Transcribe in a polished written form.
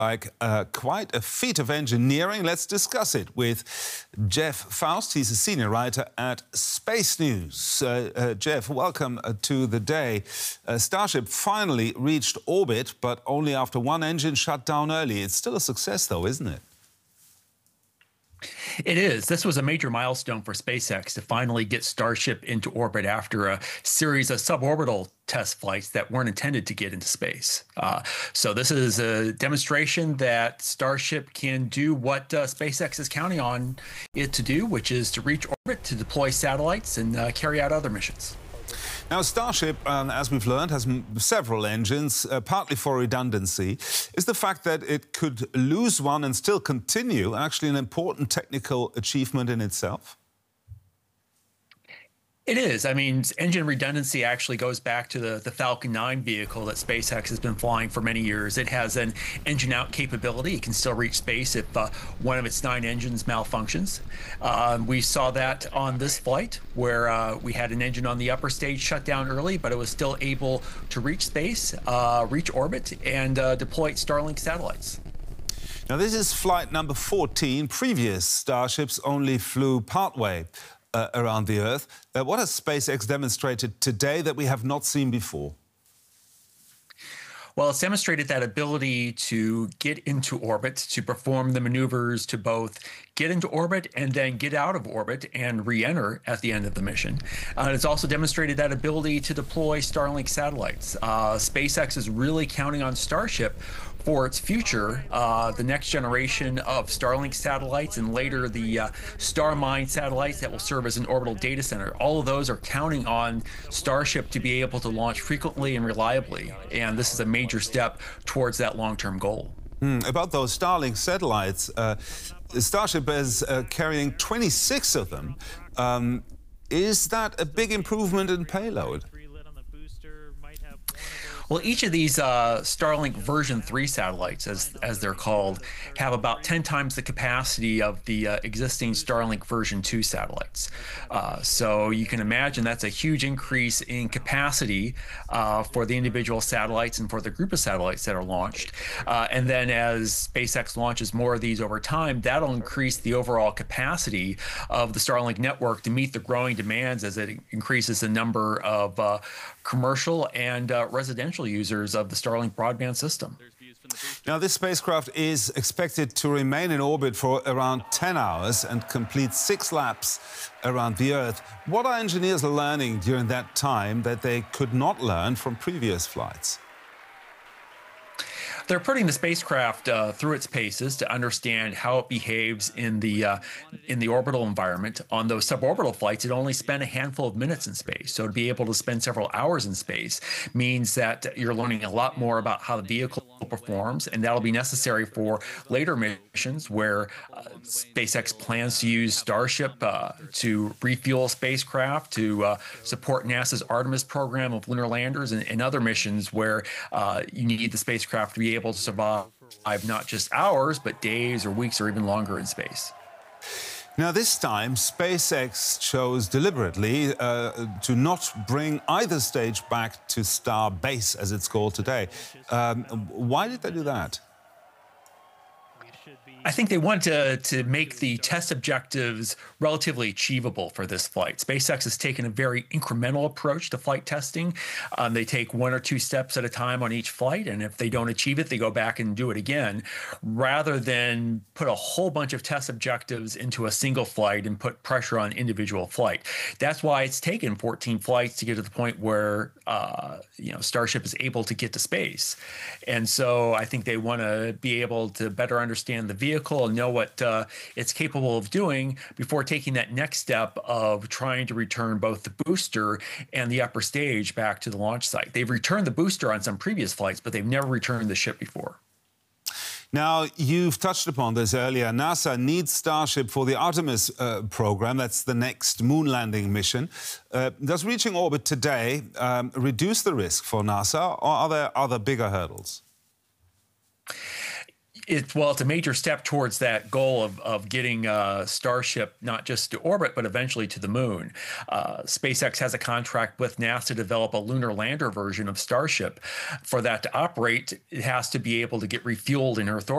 Like quite a feat of engineering. Let's discuss it with Jeff Faust. He's a senior writer at Space News. Jeff, welcome to the day. Starship finally reached orbit, but only after one engine shut down early. It's still a success, though, isn't it? It is. This was a major milestone for SpaceX to finally get Starship into orbit after a series of suborbital test flights that weren't intended to get into space. So this is a demonstration that Starship can do what SpaceX is counting on it to do, which is to reach orbit, to deploy satellites, and carry out other missions. Now, Starship, as we've learned, has several engines, partly for redundancy. Is the fact that it could lose one and still continue actually an important technical achievement in itself? It is. I mean, engine redundancy actually goes back to the Falcon 9 vehicle that SpaceX has been flying for many years. It has an engine out capability. It can still reach space if one of its 9 engines malfunctions. We saw that on this flight where we had an engine on the upper stage shut down early, but it was still able to reach space, reach orbit, and deploy Starlink satellites. Now, this is flight number 14. Previous Starships only flew partway around the Earth. What has SpaceX demonstrated today that we have not seen before? Well, it's demonstrated that ability to get into orbit, to perform the maneuvers to both get into orbit and then get out of orbit and re-enter at the end of the mission. It's also demonstrated that ability to deploy Starlink satellites. SpaceX is really counting on Starship for its future, the next generation of Starlink satellites and later the Starmine satellites that will serve as an orbital data center. All of those are counting on Starship to be able to launch frequently and reliably. And this is a major step towards that long-term goal. About those Starlink satellites, Starship is carrying 26 of them. Is that a big improvement in payload? Well, each of these Starlink version 3 satellites, as they're called, have about 10 times the capacity of the existing Starlink version 2 satellites. So you can imagine that's a huge increase in capacity for the individual satellites and for the group of satellites that are launched. And then as SpaceX launches more of these over time, that'll increase the overall capacity of the Starlink network to meet the growing demands as it increases the number of commercial and residential users of the Starlink broadband system. Now, this spacecraft is expected to remain in orbit for around 10 hours and complete 6 laps around the Earth. What are engineers learning during that time that they could not learn from previous flights? They're putting the spacecraft through its paces to understand how it behaves in the orbital environment. On those suborbital flights, it only spent a handful of minutes in space. So to be able to spend several hours in space means that you're learning a lot more about how the vehicle performs, and that'll be necessary for later missions where SpaceX plans to use Starship to refuel spacecraft, to support NASA's Artemis program of lunar landers, and other missions where you need the spacecraft to be able to survive not just hours, but days or weeks or even longer in space. Now, this time, SpaceX chose deliberately to not bring either stage back to Starbase, as it's called today. Why did they do that? I think they want to make the test objectives relatively achievable for this flight. SpaceX has taken a very incremental approach to flight testing. They take 1 or 2 steps at a time on each flight, and if they don't achieve it, they go back and do it again, rather than put a whole bunch of test objectives into a single flight and put pressure on individual flight. That's why it's taken 14 flights to get to the point where Starship is able to get to space. And so I think they want to be able to better understand the vehicle and know what it's capable of doing before taking that next step of trying to return both the booster and the upper stage back to the launch site. They've returned the booster on some previous flights, but they've never returned the ship before. Now, you've touched upon this earlier. NASA needs Starship for the Artemis program. That's the next moon landing mission. Does reaching orbit today reduce the risk for NASA, or are there other bigger hurdles? It's a major step towards that goal of getting Starship not just to orbit, but eventually to the moon. SpaceX has a contract with NASA to develop a lunar lander version of Starship. For that to operate, it has to be able to get refueled in Earth orbit.